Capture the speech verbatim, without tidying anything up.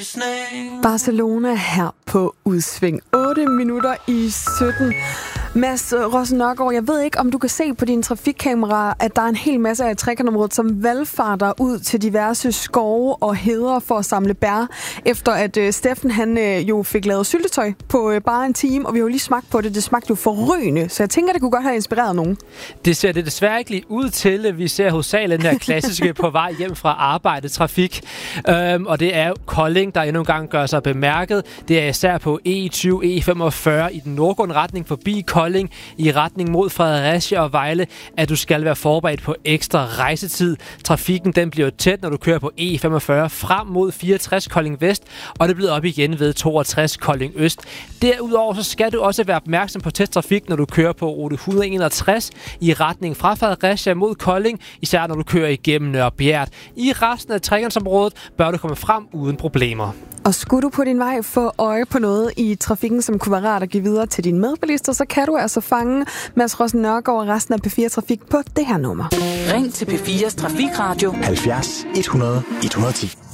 Barcelona her på Udsving. otte minutter i sytten. Mads Rossen Nørgaard, jeg ved ikke, om du kan se på dine trafikkameraer, at der er en hel masse af trekantområdet, som valgfarter ud til diverse skove og heder for at samle bær, efter at øh, Steffen han øh, jo fik lavet syltetøj på øh, bare en time, og vi har jo lige smagt på det. Det smagte jo forrygende, så jeg tænker, det kunne godt have inspireret nogen. Det ser det desværre ikke lige ud til. Vi ser hovedsageligt den her klassiske på vej hjem fra arbejde trafik, øhm, og det er Kolding, der endnu en gang gør sig bemærket. Det er især på E tyve, E femogfyrre i den nordgående retning forbi Kolding i retning mod Fredericia og Vejle, at du skal være forberedt på ekstra rejsetid. Trafikken den bliver tæt, når du kører på E femogfyrre frem mod fireogtres Kolding Vest, og det bliver op igen ved toogtres Kolding Øst. Derudover så skal du også være opmærksom på tæt trafik, når du kører på rute et hundrede og enogtres i retning fra Fredericia mod Kolding, især når du kører igennem Nørre Bjert. I resten af trekantsområdet bør du komme frem uden problemer. Og skulle du på din vej få øje på noget i trafikken, som kunne være rart at give videre til dine medbilister, så kan du altså fange Mads Rossen Nørgaard og resten af P fire Trafik på det her nummer. Ring til P fires Trafikradio halvfjerds et hundrede et hundrede og ti.